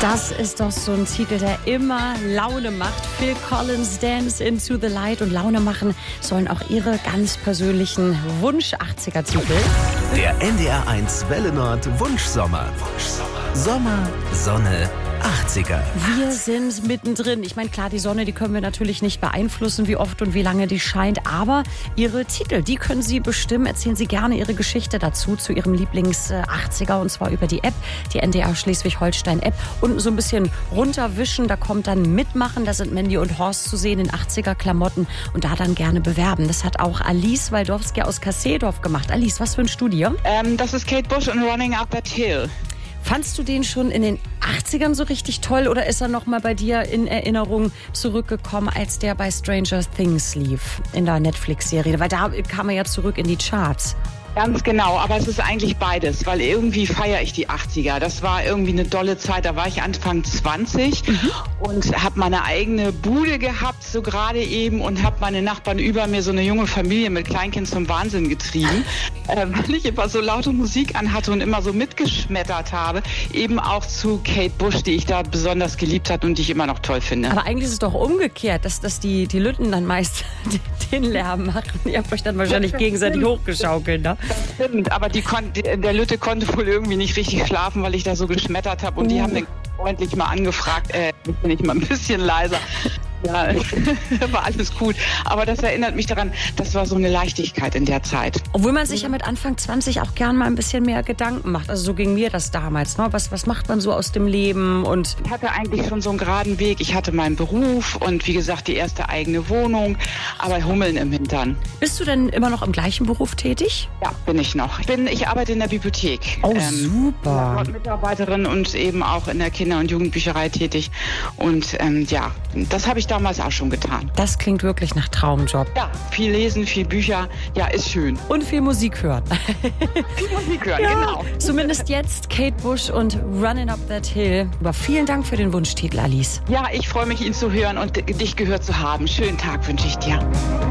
Das ist doch so ein Titel, der immer Laune macht. Phil Collins, Dance into the Light. Und Laune machen sollen auch ihre ganz persönlichen Wunsch-80er-Titel. Der NDR1 Welle Nord Wunschsommer. Sommer, Sonne, 80er. Wir sind mittendrin. Ich meine, klar, die Sonne, die können wir natürlich nicht beeinflussen, wie oft und wie lange die scheint. Aber Ihre Titel, die können Sie bestimmen. Erzählen Sie gerne Ihre Geschichte dazu, zu Ihrem Lieblings-80er. Und zwar über die App, die NDR Schleswig-Holstein-App. Unten so ein bisschen runterwischen, da kommt dann Mitmachen. Da sind Mandy und Horst zu sehen in 80er-Klamotten. Und da dann gerne bewerben. Das hat auch Alice Waldowski aus Kasseedorf gemacht. Alice, was für ein Studio? Das ist Kate Bush und Running Up That Hill. Fandst du den schon in den 80ern so richtig toll oder ist er noch mal bei dir in Erinnerung zurückgekommen, als der bei Stranger Things lief, in der Netflix-Serie? Weil da kam er ja zurück in die Charts. Ganz genau, aber es ist eigentlich beides, weil irgendwie feiere ich die 80er. Das war irgendwie eine dolle Zeit, da war ich Anfang 20 und habe meine eigene Bude gehabt, so gerade eben, und habe meine Nachbarn über mir, so eine junge Familie mit Kleinkind, zum Wahnsinn getrieben, weil ich immer so laute Musik anhatte und immer so mitgeschmettert habe, eben auch zu Kate Bush, die ich da besonders geliebt habe und die ich immer noch toll finde. Aber eigentlich ist es doch umgekehrt, dass die Lütten dann meist den Lärm machen. Ihr habt euch dann wahrscheinlich gegenseitig hochgeschaukelt, ne? Das stimmt, aber der Lütte konnte wohl irgendwie nicht richtig schlafen, weil ich da so geschmettert habe. Und die haben dann freundlich mal angefragt, bin ich mal ein bisschen leiser. Ja, war alles gut. Aber das erinnert mich daran, das war so eine Leichtigkeit in der Zeit. Obwohl man sich ja mit Anfang 20 auch gern mal ein bisschen mehr Gedanken macht. Also so ging mir das damals. Ne? Was macht man so aus dem Leben? Und ich hatte eigentlich schon so einen geraden Weg. Ich hatte meinen Beruf und wie gesagt die erste eigene Wohnung, aber Hummeln im Hintern. Bist du denn immer noch im gleichen Beruf tätig? Ja, bin ich noch. Ich arbeite in der Bibliothek. Oh, super. Dort Mitarbeiterin und eben auch in der Kinder- und Jugendbücherei tätig. Und ja, das habe ich damals auch schon getan. Das klingt wirklich nach Traumjob. Ja, viel lesen, viel Bücher, ja, ist schön. Und viel Musik hören. Viel Musik hören, ja, genau. Zumindest jetzt Kate Bush und Running Up That Hill. Aber vielen Dank für den Wunschtitel, Alice. Ja, ich freue mich, ihn zu hören und dich gehört zu haben. Schönen Tag wünsche ich dir.